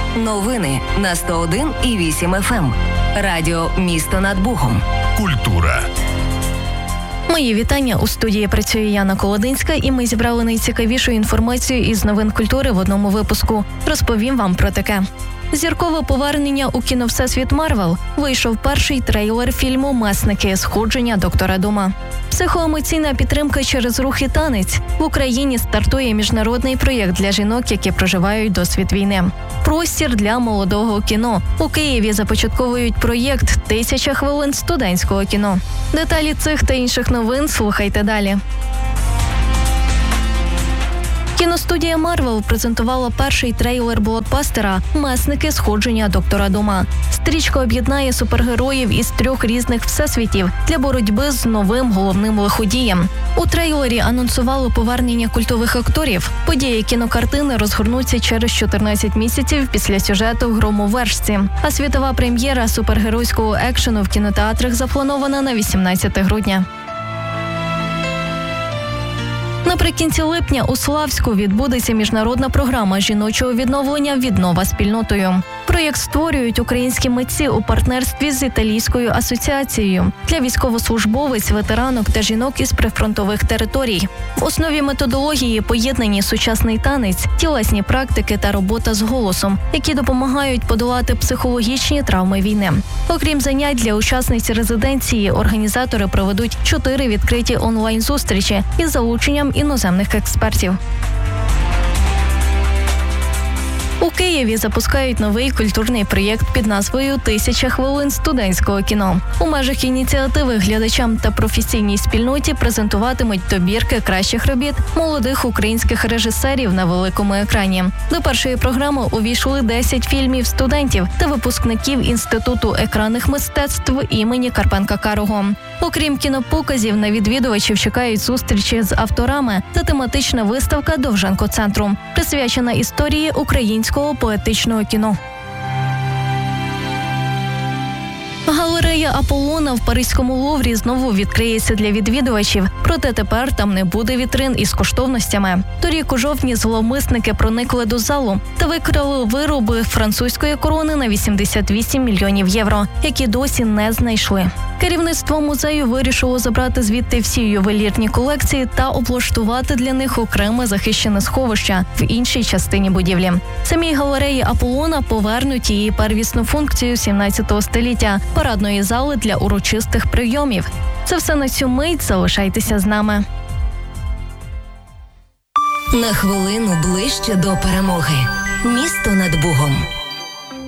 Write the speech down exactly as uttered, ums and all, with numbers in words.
Новини на сто один і вісім еф ем. Радіо «Місто над Богом». Культура. Мої вітання. У студії працює Яна Колодинська, і ми зібрали найцікавішу інформацію із новин культури в одному випуску. Розповім вам про таке. Зіркове повернення у кіно «Всесвіт Марвел». Вийшов перший трейлер фільму «Месники. Сходження доктора Дума». Психоемоційна підтримка через рух і танець. В Україні стартує міжнародний проєкт для жінок, які проживають досвід війни. Простір для молодого кіно. У Києві започатковують проєкт «Тисяча хвилин студентського кіно». Деталі цих та інших новин слухайте далі. Кіностудія «Марвел» презентувала перший трейлер блокбастера «Месники. Сходження доктора Дума». Стрічка об'єднає супергероїв із трьох різних всесвітів для боротьби з новим головним лиходієм. У трейлері анонсували повернення культових акторів. Події кінокартини розгорнуться через чотирнадцять місяців після сюжету «Громовержці». А світова прем'єра супергеройського екшену в кінотеатрах запланована на вісімнадцяте грудня. Наприкінці липня у Славську відбудеться міжнародна програма жіночого відновлення «Віднова спільнотою». Проєкт створюють українські митці у партнерстві з Італійською асоціацією для військовослужбовець, ветеранок та жінок із прифронтових територій. В основі методології поєднані сучасний танець, тілесні практики та робота з голосом, які допомагають подолати психологічні травми війни. Окрім занять для учасниць резиденції, організатори проведуть чотири відкриті онлайн-зустрічі із залученням іноземних експертів. У Києві запускають новий культурний проєкт під назвою «Тисяча хвилин студентського кіно». У межах ініціативи глядачам та професійній спільноті презентуватимуть добірки кращих робіт молодих українських режисерів на великому екрані. До першої програми увійшли десять фільмів студентів та випускників Інституту екранних мистецтв імені Карпенка-Карого. Окрім кінопоказів, на відвідувачів чекають зустрічі з авторами та тематична виставка Довженко-центру, присвячена історії українського поетичного кіно. Галерея Аполлона в Паризькому Луврі знову відкриється для відвідувачів, проте тепер там не буде вітрин із коштовностями. Торік у жовтні зловмисники проникли до залу та викрали вироби французької корони на вісімдесят вісім мільйонів євро, які досі не знайшли. Керівництво музею вирішило забрати звідти всі ювелірні колекції та облаштувати для них окреме захищене сховище в іншій частині будівлі. Самій галереї Аполлона повернуть її первісну функцію сімнадцятого століття – парадної зали для урочистих прийомів. Це все на цю мить. Залишайтеся з нами. На хвилину ближче до перемоги. Місто над Богом.